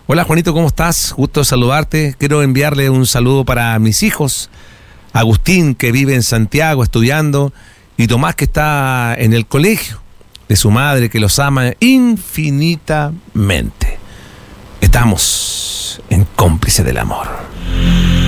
Hola Juanito, ¿cómo estás? Gusto de saludarte. Quiero enviarle un saludo para mis hijos. Agustín, que vive en Santiago estudiando, y Tomás, que está en el colegio, de su madre, que los ama infinitamente. Estamos en Cómplice del Amor.